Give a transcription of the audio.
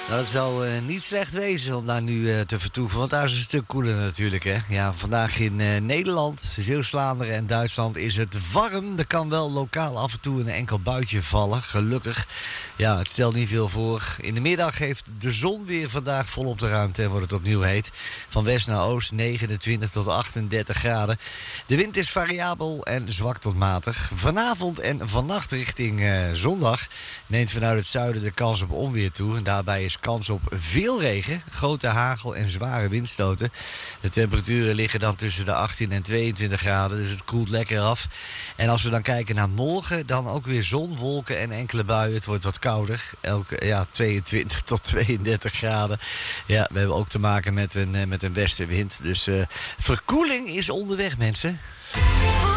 Nou, dat zou niet slecht wezen om daar nu te vertoeven, want daar is het een stuk koeler natuurlijk, hè. Ja, vandaag in Nederland, Zeeuws-Vlaanderen en Duitsland is het warm. Er kan wel lokaal af en toe een enkel buitje vallen, gelukkig. Ja, het stelt niet veel voor. In de middag heeft de zon weer vandaag volop de ruimte en wordt het opnieuw heet. Van west naar oost 29 tot 38 graden. De wind is variabel en zwak tot matig. Vanavond en vannacht richting zondag neemt vanuit het zuiden de kans op onweer toe. En daarbij is kans op veel regen, grote hagel en zware windstoten. De temperaturen liggen dan tussen de 18 en 22 graden, dus het koelt lekker af. En als we dan kijken naar morgen, dan ook weer zon, wolken en enkele buien. Het wordt wat kouder, 22 tot 32 graden. Ja, we hebben ook te maken met een westenwind. Dus verkoeling is onderweg, mensen.